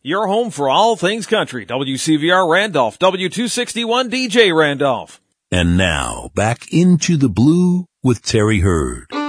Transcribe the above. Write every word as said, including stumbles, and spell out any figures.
your home for all things country. W C V R Randolph, W two sixty-one D J Randolph. And now, back into the blue with Terry Hurd.